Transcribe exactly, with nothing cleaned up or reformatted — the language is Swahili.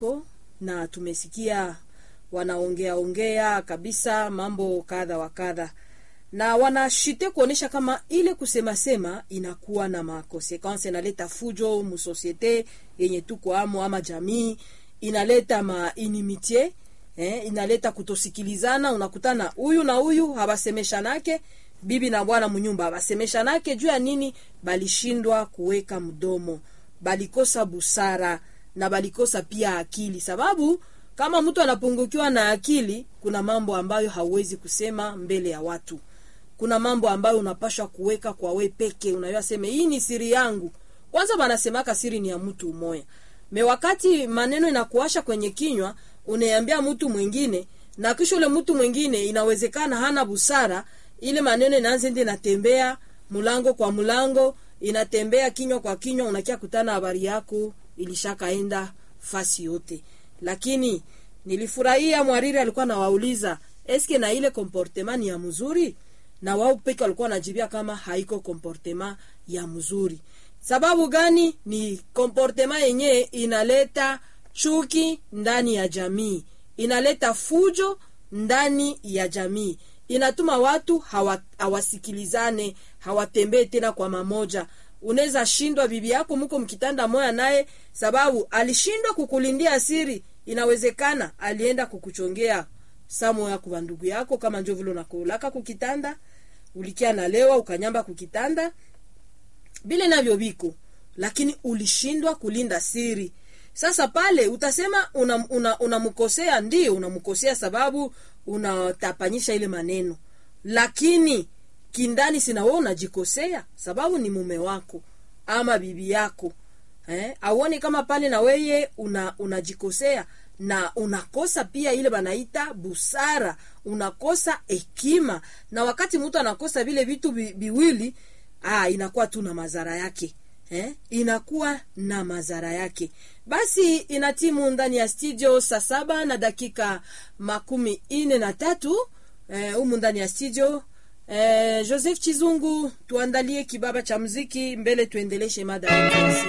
na tumesikia wanaongea ongea kabisa mambo kadha wa kadha, na wanashite kuonesha kama ile kusema sema inakuwa na makonsekansi, inaleta fujo mu societe yenye tuko amo ama jamii, inaleta ma inimitié, eh, inaleta kutosikilizana. Unakutana huyu na huyu habasemeshanake, bibi na bwana munyumba habasemeshanake juu ya nini? Balishindwa kuweka mdomo, balikosa busara na balikosa pia akili. Sababu kama mtu anapungukiwa na akili, kuna mambo ambayo hauwezi kusema mbele ya watu. Kuna mambo ambayo unapaswa kuweka kwa we peke. Unayua sema hii ni siri yangu. Kwanza banasemaka siri ni ya mtu umoya. Me wakati maneno inakuasha kwenye kinywa, unaambia mtu mwingine, na kisha ule mtu mwingine inawezekana hana busara, ile maneno inaanza ndi natembea mulango kwa mulango, inatembea kinywa kwa kinywa, unakia kutana habari yako ilishakaenda fasi yote. Lakini nilifurahia mwariri alikuwa anawauliza eske na ile comportement ya mzuri, na wao peke walikuwa wanajibia kama haiko comportement ya mzuri. Sababu gani? Ni comportement yenye inaleta chuki ndani ya jamii, inaleta fujo ndani ya jamii, inatuma watu hawa, hawasikilizane, hawatembee tena kwa mamoja. Unaweza shindwa bibi yako mko mkitanda moya naye, sababu alishindwa kukulindia siri. Inawezekana alienda kukuchongea samo ya kwa ndugu yako, kama ndio vile unakulaka kukitanda, ulikia na lewa ukanyamba kukitanda bile navyo biko, lakini ulishindwa kulinda siri. Sasa pale utasema unamkosea, una, una ndio unamkosea sababu unatapanyisha ile maneno, lakini kindani sina wewe unajikosea sababu ni mume wako ama bibi yako. Eh, auone kama pale na weye una unajikosea na unakosa pia ile banaita busara, unakosa hekima. Na wakati mtu anakosa vile vitu bi, biwili, ah inakuwa tu na madhara yake. Eh, inakuwa na madhara yake. Basi inatimu ndani ya studio saa saba na dakika makumi ine na tatu. Eh, umu ndani ya studio eh, Joseph Chizungu, tuandalie kibaba cha muziki mbele tuendeleshe mada.